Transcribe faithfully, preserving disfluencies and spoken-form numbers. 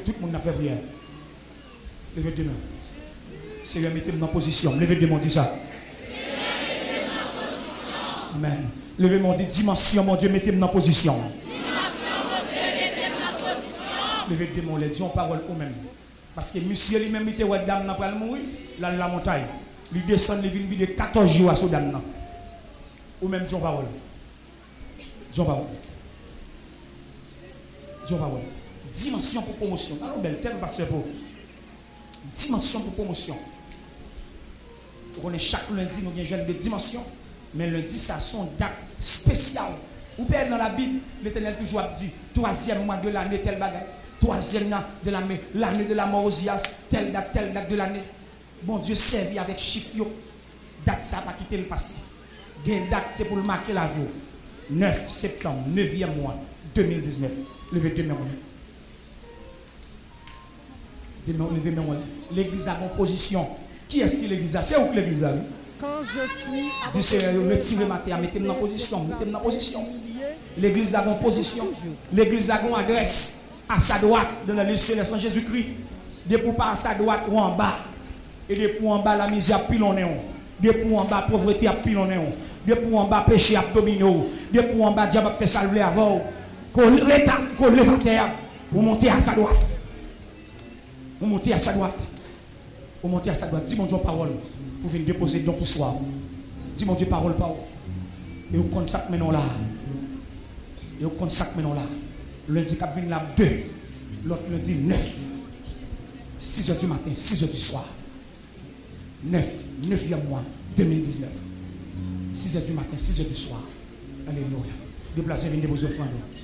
Tout le monde a fait prière. Levez deux mains. Seigneur, mettez-moi en position. Levez deux mains, dis ça. Amen. Levez mon dimension, mon Dieu, mettez-moi en position. Levez deux mains, les disons parole au même. Parce que monsieur lui-même, il était ouais, dame n'a pas mourir, là, la montagne. Il descend, il vient de quatorze jours à ce dame. Ou même, disons parole. Disons parole. Disons parole. Dimension pour promotion. Alors, belle, tel pasteur pour. Dimension pour promotion. On est chaque lundi, nous avons une jeune de dimension. Mais lundi, ça a son date spéciale. Ou bien dans la Bible, l'Éternel toujours dit troisième mois de l'année, tel bagage. Troisième mois de l'année, l'année de la mort Osias, telle date, telle date de l'année. Bon Dieu servi avec chiffre. Date, ça va quitter le passé. Gain date, c'est pour le marquer la vie. neuf septembre, neuvième mois, deux mille dix-neuf. Levez deux mains. Levez mains. L'église a en position. Qui est-ce qui l'église a? C'est où que l'église a? Quand je suis. Du Seigneur, retirez ma terre, mettez-moi en position. Mettez-moi en position. L'église a en position. L'église a en adresse à sa droite dans la liste céleste en Jésus-Christ. Depuis pas à sa droite ou en bas. Et depuis en bas, la misère pile en néon. Depuis en bas, la pauvreté a pile en néon. Depuis en bas, péché a dominé. Depuis en bas, diable a fait salver avant. Qu'on lève à terre. Vous montez à sa droite. Vous montez à sa droite. Vous montez à sa droite. Dis mon Dieu parole. Vous venez déposer don pour soi. Dis mon Dieu parole, parole. Et vous consacrez maintenant là. Et vous consacrez maintenant là. Lundi cap vient là deux. L'autre lundi neuf. six heures du matin, six heures du soir. neuf, neuvième mois, deux mille dix-neuf. six heures du matin, six heures du soir. Alléluia. Déplacez, venez vos offrandes.